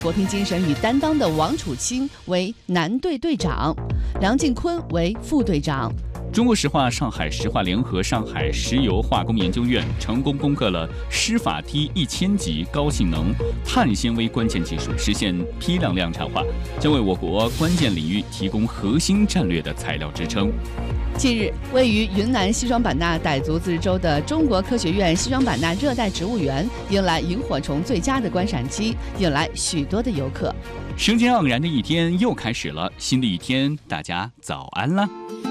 国乒精神与担当的王楚钦为男队队长，梁靖昆为副队长。 中国石化、上海石化联合、上海石油化工研究院成功攻克了施法 T1000 级高性能碳纤维关键技术，实现批量量产化，将为我国关键领域提供核心战略的材料支撑。 近日，位于云南西双版纳傣族自治州的中国科学院西双版纳热带植物园迎来萤火虫最佳的观赏期，引来许多的游客。 生机盎然的一天又开始了，新的一天，大家早安啦！